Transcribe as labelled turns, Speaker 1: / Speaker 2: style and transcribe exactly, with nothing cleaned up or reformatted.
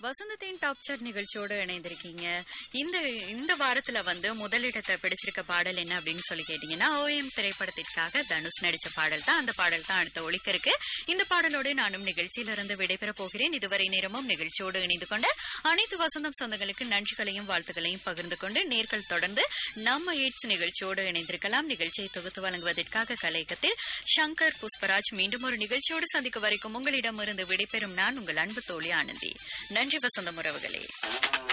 Speaker 1: வசந்தத்தின் top chart நிகழ்ச்சியோடு இணைந்திருக்கீங்க. இந்த இந்த வாரத்துல வந்து முதலிடத்தை பிடிச்சிருக்க பாடல் என்ன அப்படின்னு சொல்லி கேட்டீங்கன்னா, ஓஎம் திரைப்படத்திற்காக தனுஷ் நடிச்ச பாடல் தான். அந்த பாடல் தான் அடுத்த ஒலிக்க இருக்கு. இந்த பாடலோடு நானும் நிகழ்ச்சியிலிருந்து விடைபெற போகிறேன். இதுவரை நேரமும் நிகழ்ச்சியோடு இணைந்து கொண்ட அனைத்து வசந்தம் சொந்தங்களுக்கு நன்றிகளையும் வாழ்த்துக்களையும் பகிர்ந்து கொண்டு நேர்கள் தொடர்ந்து நம்ம எய்ட்ஸ் நிகழ்ச்சியோடு இணைந்திருக்கலாம். நிகழ்ச்சியை தொகுத்து வழங்குவதற்காக கலையகத்தில் சங்கர் புஷ்பராஜ். மீண்டும் ஒரு நிகழ்ச்சியோடு சந்திக்க வரைக்கும் உங்களிடமிருந்து விடைபெறும் நான் உங்கள் அன்பு தோழி ஆனந்தி. நன்றி வசந்தம் உறவுகளே.